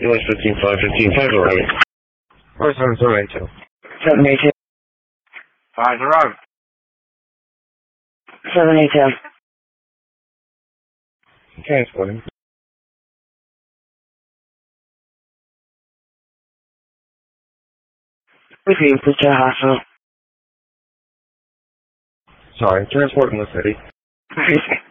US 15515, 5 arriving. 4782. 782. 5 arriving. 782. Transporting. Review, please to the hospital. Sorry, transporting the city.